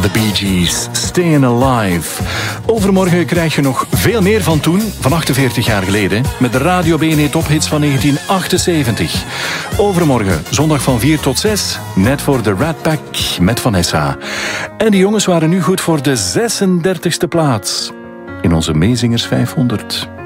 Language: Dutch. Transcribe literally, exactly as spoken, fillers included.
The Bee Gees, Stayin' Alive. Overmorgen krijg je nog veel meer van toen, van achtenveertig jaar geleden, met de Radio B N E tophits van negentien achtenzeventig. Overmorgen, zondag van vier tot zes, net voor de Rat Pack met Vanessa. En die jongens waren nu goed voor de zesendertigste plaats in onze Meezingers vijfhonderd.